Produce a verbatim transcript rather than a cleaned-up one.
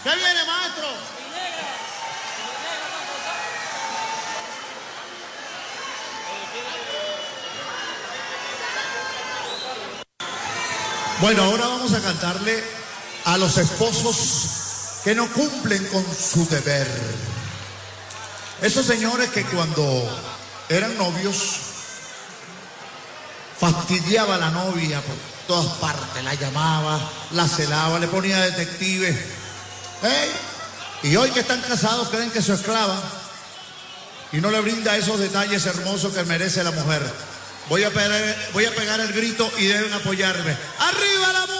¿Qué viene, maestro? Bueno, ahora vamos a cantarle a los esposos que no cumplen con su deber. Esos señores que cuando eran novios fastidiaba a la novia por todas partes, la llamaba, la celaba, le ponía detective. ¿Eh? Y hoy que están casados creen que es su esclava y no le brinda esos detalles hermosos que merece la mujer. Voy a pegar, voy a pegar el grito y deben apoyarme. ¡Arriba la mujer!